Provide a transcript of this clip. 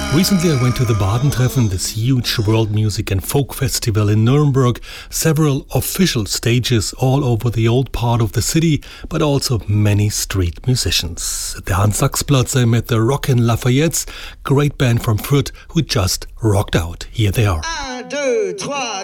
Recently I went to the Badentreffen, this huge world music and folk festival in Nuremberg. Several official stages all over the old part of the city, but also many street musicians. At the Hans-Sachs-Platz I met the Rockin' Lafayettes, great band from Fürth who just rocked out. Here they are. 1, 2, 3.